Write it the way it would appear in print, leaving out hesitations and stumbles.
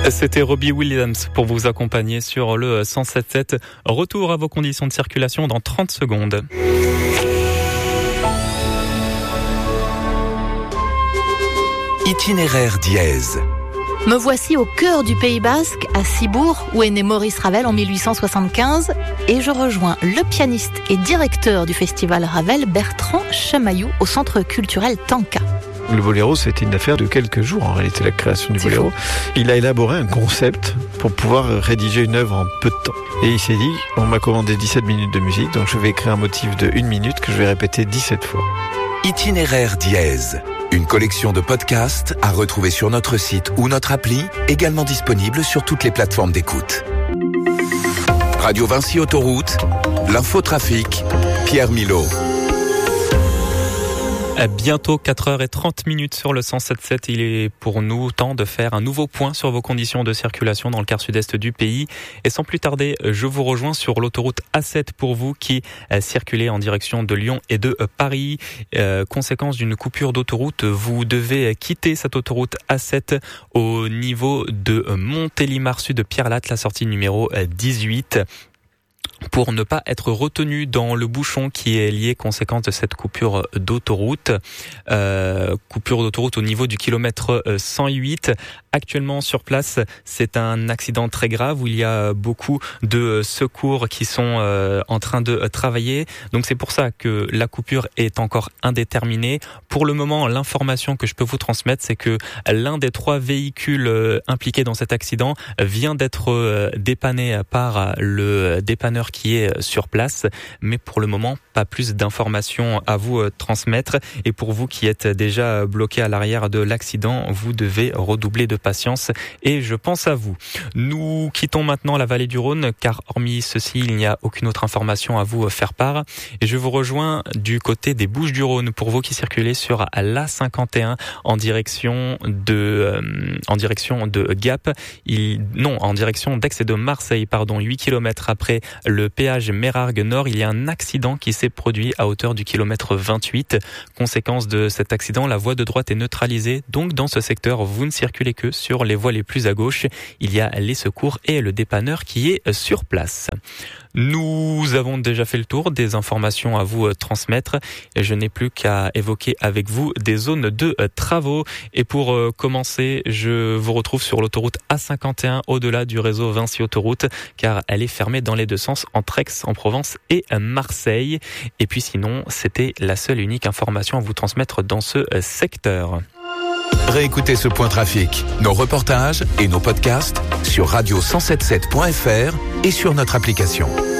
C'était Robbie Williams pour vous accompagner sur le 107.7. Retour à vos conditions de circulation dans 30 secondes. Itinéraire dièse. Me voici au cœur du Pays Basque, à Ciboure, où est né Maurice Ravel en 1875, et je rejoins le pianiste et directeur du festival Ravel, Bertrand Chamaillou, au centre culturel Tanka. Le boléro, c'était une affaire de quelques jours, en réalité, la création du boléro. Il a élaboré un concept pour pouvoir rédiger une œuvre en peu de temps. Et il s'est dit, on m'a commandé 17 minutes de musique, donc je vais écrire un motif de 1 minute que je vais répéter 17 fois. Itinéraire dièse. Une collection de podcasts à retrouver sur notre site ou notre appli, également disponible sur toutes les plateformes d'écoute. Radio Vinci Autoroute, l'infotrafic, Pierre Milot. Bientôt 4h30 sur le 107.7. Il est pour nous temps de faire un nouveau point sur vos conditions de circulation dans le quart sud-est du pays. Et sans plus tarder, je vous rejoins sur l'autoroute A7 pour vous qui circulez en direction de Lyon et de Paris. Conséquence d'une coupure d'autoroute, vous devez quitter cette autoroute A7 au niveau de Montélimar Sud, Pierre-Latte, la sortie numéro 18. Pour ne pas être retenu dans le bouchon qui est lié conséquence de cette coupure d'autoroute. Coupure d'autoroute au niveau du kilomètre 108. Actuellement sur place, c'est un accident très grave où il y a beaucoup de secours qui sont en train de travailler. Donc c'est pour ça que la coupure est encore indéterminée. Pour le moment, l'information que je peux vous transmettre, c'est que l'un des 3 véhicules impliqués dans cet accident vient d'être dépanné par le dépanneur qui est sur place, mais pour le moment, pas plus d'informations à vous transmettre. Et pour vous qui êtes déjà bloqué à l'arrière de l'accident, vous devez redoubler de patience et je pense à vous. Nous quittons maintenant la vallée du Rhône, car hormis ceci, il n'y a aucune autre information à vous faire part. Et je vous rejoins du côté des Bouches-du-Rhône pour vous qui circulez sur l'A51 en direction de Gap. En direction d'Aix et de Marseille, 8 km après le péage Mérargues Nord, il y a un accident qui s'est produit à hauteur du kilomètre 28. Conséquence de cet accident, la voie de droite est neutralisée. Donc dans ce secteur, vous ne circulez que sur les voies les plus à gauche. Il y a les secours et le dépanneur qui est sur place. Nous avons déjà fait le tour des informations à vous transmettre. Je n'ai plus qu'à évoquer avec vous des zones de travaux. Et pour commencer, je vous retrouve sur l'autoroute A51 au-delà du réseau Vinci Autoroute, car elle est fermée dans les deux sens entre Aix en Provence et Marseille. Et puis sinon, c'était la seule et unique information à vous transmettre dans ce secteur. Réécoutez ce point trafic, nos reportages et nos podcasts sur radio177.fr et sur notre application.